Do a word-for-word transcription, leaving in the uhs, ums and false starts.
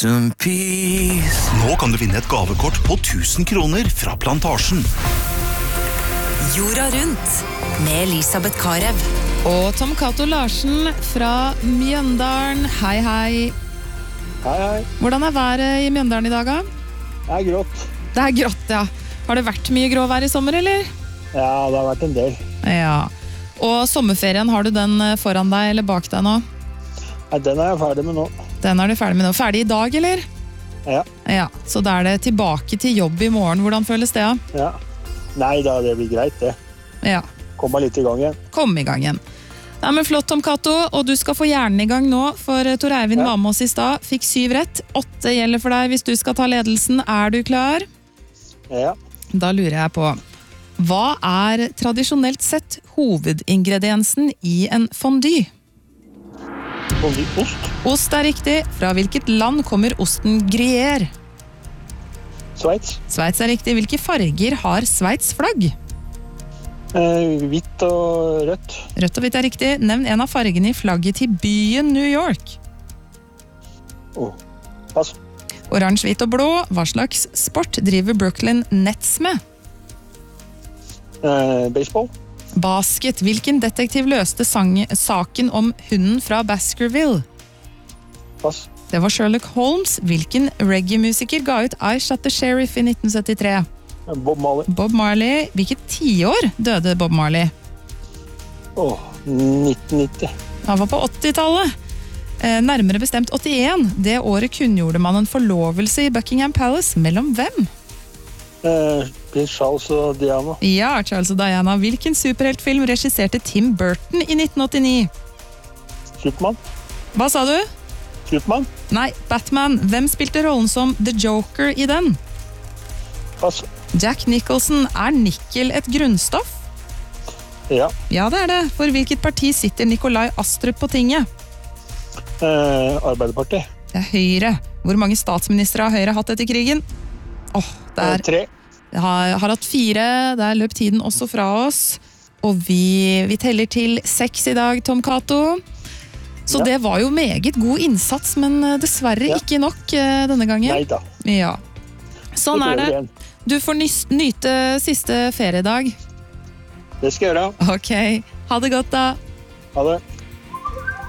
some peace. Nå kan du vinne et gavekort på tusen kroner fra Plantasjen. Jorda rundt med Elisabeth Karev. Og Tom Cato Larsen fra Mjøndalen. Hei, hei. Hei, hei. Hvordan er været i Mjøndalen i dag, da? Det er grått. Det er grått, ja. Har det vært mye gråvær i sommer, eller? Ja, det har vært en del. Ja. Og sommerferien, har du den foran deg eller bak deg nå? Nei, den er jeg ferdig med nå. Den er du ferdig med nå. Ferdig i dag, eller? Ja. Ja, så da er det tilbake til jobb i morgen. Hvordan føles det, da? Ja. Nei da, det blir greit, det. Ja. Kom meg litt i gang igjen. Kom i gang igjen. Nei, men flott, Tom Cato, og du skal få hjernen i gang nå, for Tor Eivind Ja. var med oss i stad. Fikk syv rett. Åtte gjelder for deg hvis du skal ta ledelsen. Er du klar? Ja. Da lurer jeg på, hva er tradisjonelt sett hovedingrediensen i en fondue? Fondue ost. Ost er riktig. Fra hvilket land kommer osten Gruyère? Sveits. Sveits er riktig. Hvilke farger har Sveits flagg? Eh, hvitt og rødt. Rødt og hvitt er riktig. Nevn en av fargene i flagget til byen New York. Oh. Pass. Oransje, hvitt og blå. Hva slags sport driver Brooklyn Nets med? Eh, baseball. Basket. Hvilken detektiv løste sang saken om hunden fra Baskerville? Pass. Det var Sherlock Holmes. Hvilken reggae-musiker ga ut I Shot the Sheriff i nitten syttitre? Bob Marley. Bob Marley. Hvilket tiår døde Bob Marley? Åh, nitten nitti. Han var på åttitallet. Eh, nærmere bestemt åttien. Det året kunngjorde man en forlovelse i Buckingham Palace. Mellom hvem? Eh, Prins Charles og Diana. Ja, Charles og Diana. Hvilken superheltfilm regisserte Tim Burton i nitten åttini? Superman. Hva sa du? Superman. Nei, Batman. Hvem spilte rollen som The Joker i den? Pass. Jack Nicholson. Er nikkel et grunnstoff? Ja. Ja, det er det. For hvilket parti sitter Nikolai Astrup på tinget? Eh, Arbeiderpartiet. Det er Høyre. Hvor mange statsministre har Høyre hatt etter krigen? Åh, det Eh, er... tre. Jeg har, har hatt fire. Der løp tiden også fra oss. Og vi, vi teller til seks i dag, Tom Cato. Så Ja. det var jo meget god innsats, men dessverre Ja. ikke nok eh, denne gangen. Nei da. Ja. Sånn Så er prøver vi det. igjen. Du får nys- nyte siste feriedag. Det skal jeg gjøre. Ok, ha det godt da. Ha det.